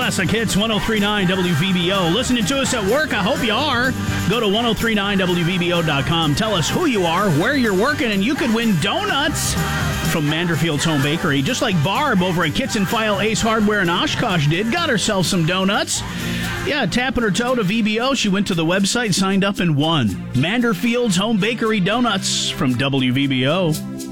Classic Hits 1039 WVBO. Listening to us at work? I hope you are. Go to 1039WVBO.com. Tell us who you are, where you're working, and you could win donuts from Manderfield's Home Bakery. Just like Barb over at Kits and File Ace Hardware in Oshkosh did. Got herself some donuts. Yeah, tapping her toe to VBO. She went to the website, signed up, and won. Manderfield's Home Bakery donuts from WVBO.